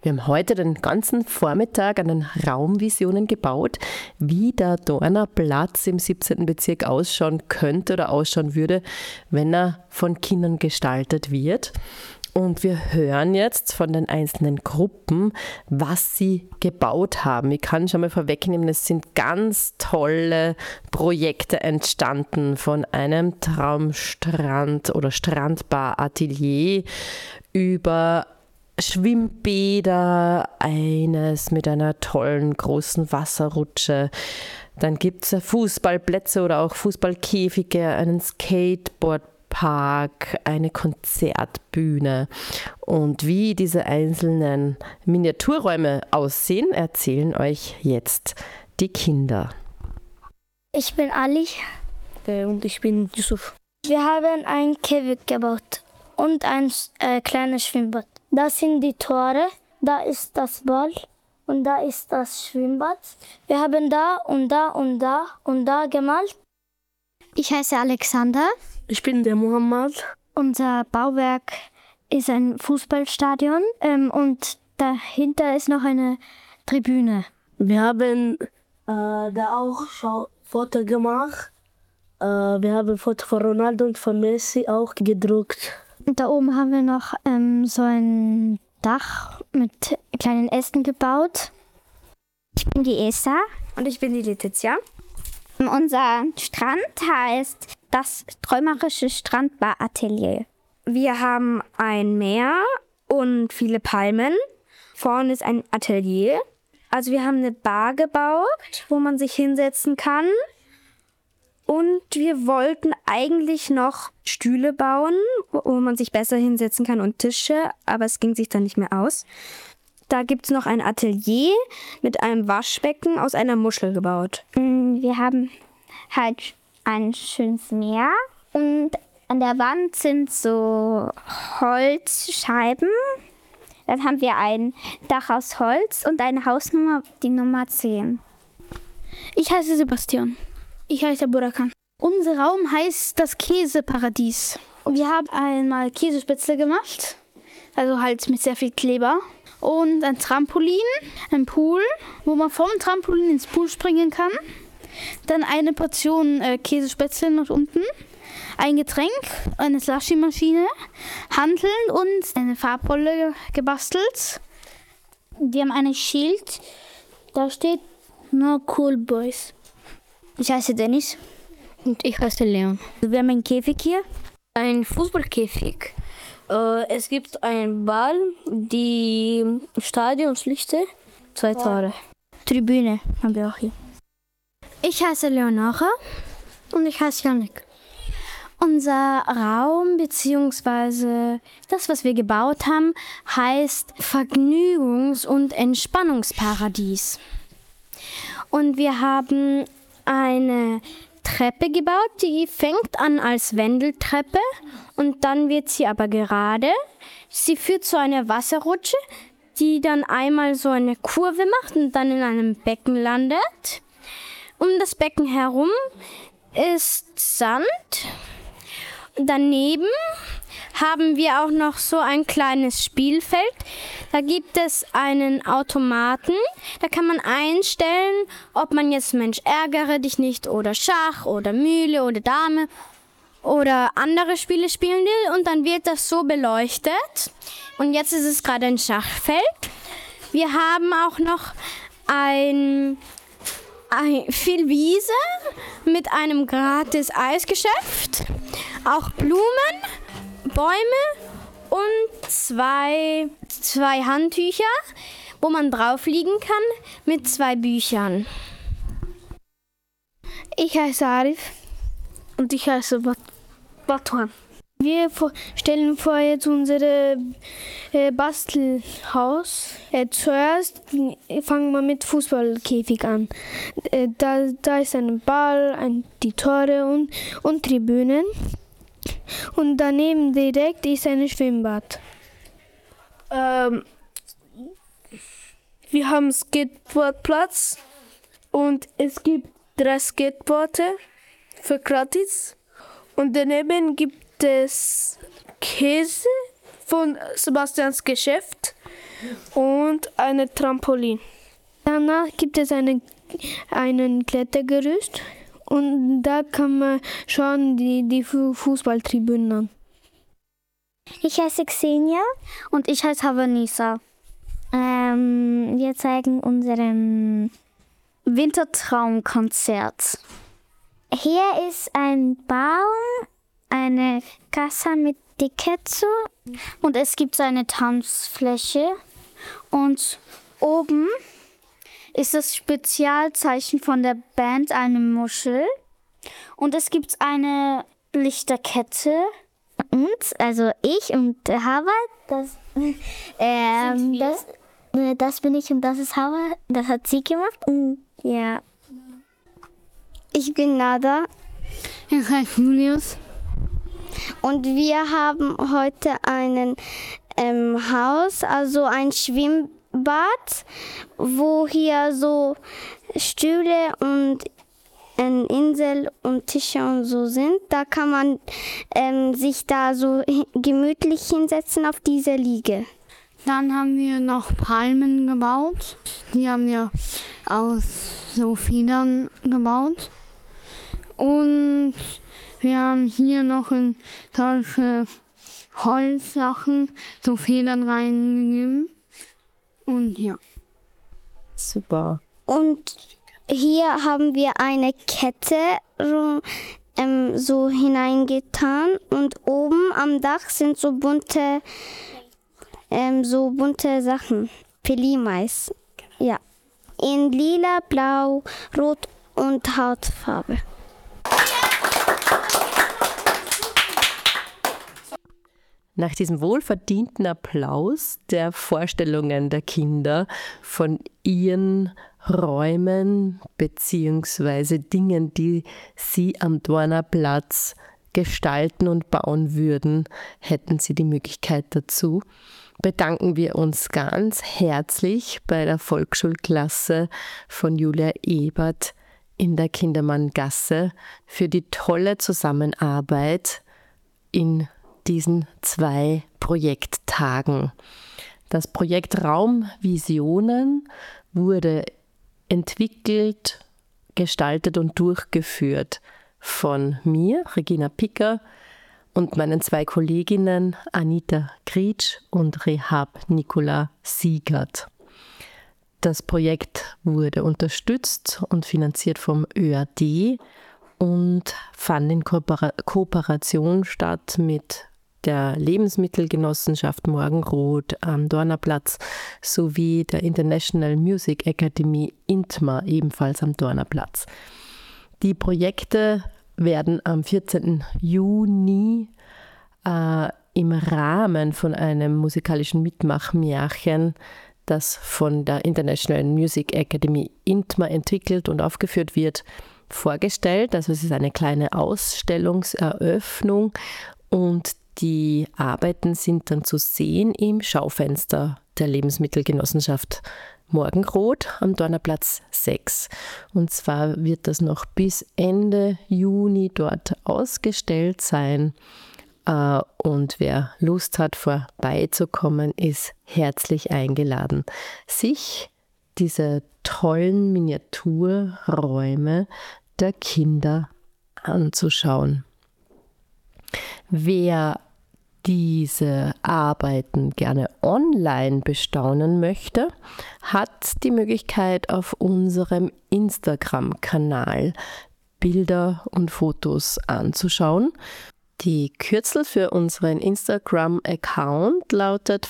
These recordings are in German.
Wir haben heute den ganzen Vormittag an den Raumvisionen gebaut, wie der Dorner Platz im 17. Bezirk ausschauen könnte oder ausschauen würde, wenn er von Kindern gestaltet wird. Und wir hören jetzt von den einzelnen Gruppen, was sie gebaut haben. Ich kann schon mal vorwegnehmen, es sind ganz tolle Projekte entstanden, von einem Traumstrand oder Strandbar-Atelier über Schwimmbäder, eines mit einer tollen großen Wasserrutsche. Dann gibt es Fußballplätze oder auch Fußballkäfige, einen Skateboardpark, eine Konzertbühne. Und wie diese einzelnen Miniaturräume aussehen, erzählen euch jetzt die Kinder. Ich bin Ali. Und ich bin Yusuf. Wir haben ein Käfig gebaut und ein kleines Schwimmbad. Das sind die Tore, da ist das Ball und da ist das Schwimmbad. Wir haben da und da und da und da gemalt. Ich heiße Alexander. Ich bin der Mohammed. Unser Bauwerk ist ein Fußballstadion und dahinter ist noch eine Tribüne. Wir haben da auch Foto gemacht. Wir haben Foto von Ronaldo und von Messi auch gedruckt. Und da oben haben wir noch so ein Dach mit kleinen Ästen gebaut. Ich bin die Esa. Und ich bin die Letizia. Unser Strand heißt das träumerische Strandbar-Atelier. Wir haben ein Meer und viele Palmen. Vorne ist ein Atelier. Also wir haben eine Bar gebaut, wo man sich hinsetzen kann. Und wir wollten eigentlich noch Stühle bauen, wo man sich besser hinsetzen kann und Tische, aber es ging sich dann nicht mehr aus. Da gibt es noch ein Atelier mit einem Waschbecken aus einer Muschel gebaut. Wir haben halt ein schönes Meer und an der Wand sind so Holzscheiben. Dann haben wir ein Dach aus Holz und eine Hausnummer, die Nummer 10. Ich heiße Sebastian. Ich heiße Burakan. Unser Raum heißt das Käseparadies. Wir haben einmal Käsespätzle gemacht, also halt mit sehr viel Kleber. Und ein Trampolin, ein Pool, wo man vom Trampolin ins Pool springen kann. Dann eine Portion Käsespätzle noch unten, ein Getränk, eine Slushy-Maschine, Hanteln und eine Farbrolle gebastelt. Wir haben ein Schild, da steht No Cool Boys. Ich heiße Dennis. Und ich heiße Leon. Wir haben einen Käfig hier. Ein Fußballkäfig. Es gibt einen Ball, die Stadionslichter, 2 Tore. Tribüne haben wir auch hier. Ich heiße Leonora. Und ich heiße Janik. Unser Raum bzw. das, was wir gebaut haben, heißt Vergnügungs- und Entspannungsparadies. Und wir haben eine Treppe gebaut, die fängt an als Wendeltreppe und dann wird sie aber gerade. Sie führt zu einer Wasserrutsche, die dann einmal so eine Kurve macht und dann in einem Becken landet. Um das Becken herum ist Sand. Daneben haben wir auch noch so ein kleines Spielfeld. Da gibt es einen Automaten. Da kann man einstellen, ob man jetzt Mensch ärgere dich nicht oder Schach oder Mühle oder Dame oder andere Spiele spielen will. Und dann wird das so beleuchtet. Und jetzt ist es gerade ein Schachfeld. Wir haben auch noch viel Wiese mit einem gratis Eisgeschäft. Auch Blumen, Bäume und zwei Handtücher, wo man drauf liegen kann mit 2 Büchern. Ich heiße Arif. Und ich heiße Batuan. Wir stellen vor jetzt unser Bastelhaus. Zuerst fangen wir mit Fußballkäfig an. Da ist ein Ball, die Tore und Tribünen. Und daneben direkt ist ein Schwimmbad. Wir haben Skateboardplatz und es gibt 3 Skateboarder für gratis. Und daneben gibt es Käse von Sebastians Geschäft und eine Trampolin. Danach gibt es einen Klettergerüst und da kann man schauen die Fußballtribünen an. Ich heiße Xenia. Und ich heiße Havanisa. Wir zeigen unseren Wintertraumkonzert. Hier ist ein Baum, eine Kasse mit Dickezo. Und es gibt so eine Tanzfläche. Und oben ist das Spezialzeichen von der Band eine Muschel. Und es gibt eine Lichterkette. Und, also ich und Harvard, das bin ich und das ist Harvard, das hat sie gemacht. Und ja. Ich bin Nada. Ich heiße Julius. Und wir haben heute ein Haus, also ein Schwimmbad, wo hier so Stühle und eine Insel und Tische und so sind. Da kann man sich da so gemütlich hinsetzen auf diese Liege. Dann haben wir noch Palmen gebaut. Die haben wir aus so Federn gebaut. Und wir haben hier noch in solche Holzsachen so Federn reingegeben. Und ja. Super. Und hier haben wir eine Kette so hineingetan. Und oben am Dach sind so bunte Sachen. Pelimais. Ja. In lila, blau, rot und Hautfarbe. Nach diesem wohlverdienten Applaus der Vorstellungen der Kinder von ihren Räumen bzw. Dingen, die sie am Dornerplatz gestalten und bauen würden, hätten sie die Möglichkeit dazu, bedanken wir uns ganz herzlich bei der Volksschulklasse von Julia Ebert in der Kindermanngasse für die tolle Zusammenarbeit in diesen 2 Projekttagen. Das Projekt Raumvisionen wurde entwickelt, gestaltet und durchgeführt von mir, Regina Picker, und meinen 2 Kolleginnen Anita Krietsch und Rehab Nicola Siegert. Das Projekt wurde unterstützt und finanziert vom ÖAD und fand in Kooperation statt mit der Lebensmittelgenossenschaft Morgenrot am Dornerplatz sowie der International Music Academy INTMA ebenfalls am Dornerplatz. Die Projekte werden am 14. Juni im Rahmen von einem musikalischen Mitmachmärchen, das von der International Music Academy INTMA entwickelt und aufgeführt wird, vorgestellt. Also es ist eine kleine Ausstellungseröffnung und die Arbeiten sind dann zu sehen im Schaufenster der Lebensmittelgenossenschaft Morgenrot am Dornerplatz 6. Und zwar wird das noch bis Ende Juni dort ausgestellt sein. Und wer Lust hat, vorbeizukommen, ist herzlich eingeladen, sich diese tollen Miniaturräume der Kinder anzuschauen. Wer diese Arbeiten gerne online bestaunen möchte, hat die Möglichkeit, auf unserem Instagram-Kanal Bilder und Fotos anzuschauen. Die Kürzel für unseren Instagram-Account lautet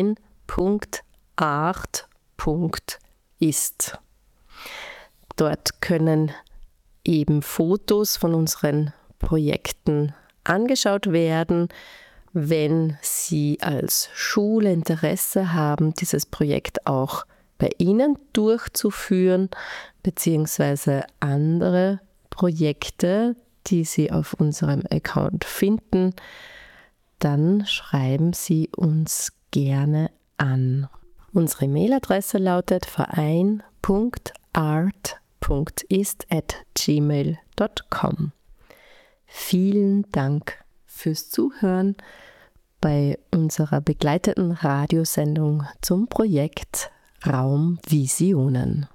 verein.art.ist. Dort können eben Fotos von unseren Projekten angeschaut werden. Wenn Sie als Schule Interesse haben, dieses Projekt auch bei Ihnen durchzuführen, beziehungsweise andere Projekte, die Sie auf unserem Account finden, dann schreiben Sie uns gerne an. Unsere Mailadresse lautet verein.art.ist@gmail.com. Vielen Dank fürs Zuhören. bei unserer begleiteten Radiosendung zum Projekt Raumvisionen.